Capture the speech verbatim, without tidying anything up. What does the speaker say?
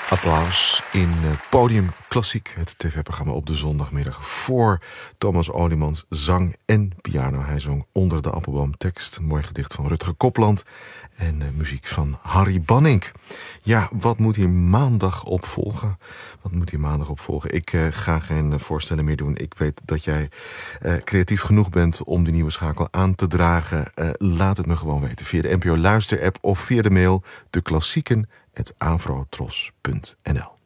Applaus in uh, Podium Klassiek, het tv-programma op de zondagmiddag voor Thomas Oliemans zang en piano. Hij zong Onder de Appelboom, tekst, mooi gedicht van Rutger Kopland en uh, muziek van Harry Bannink. Ja, wat moet hier maandag op volgen? Wat moet hier maandag op volgen? Ik uh, ga geen uh, voorstellen meer doen. Ik weet dat jij uh, creatief genoeg bent om die nieuwe schakel aan te dragen. Uh, laat het me gewoon weten via de N P O Luister-app of via de mail de klassieken apenstaartje avrotros punt n l.